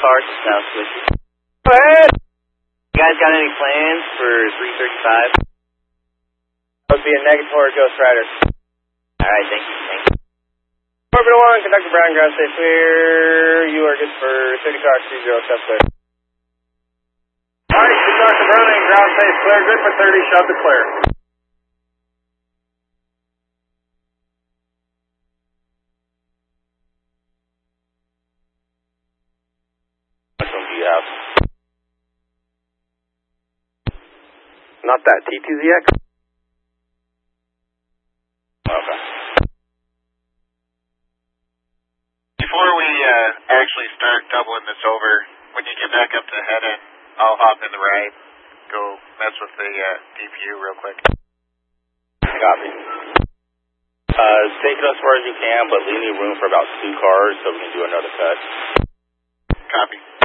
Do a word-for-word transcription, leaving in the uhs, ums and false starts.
cars, it's now switching. Go ahead! You guys got any plans for three thirty-five? Must be a negatory Ghost Rider. Alright, thank you, thank you. Orbit one, Conductor Brown, ground state clear. You are good for city car three zero, step clear. Alright, Conductor Brown, ground state clear, good for thirty, shove to clear. Which one do you have? Not that, T two Z X? Okay. Before we uh, actually start doubling this over, when you get back up to the head end, I'll hop in the right, go mess with the uh, D P U real quick. Copy. Uh, take it as far as you can, but leave me room for about two cars so we can do another cut.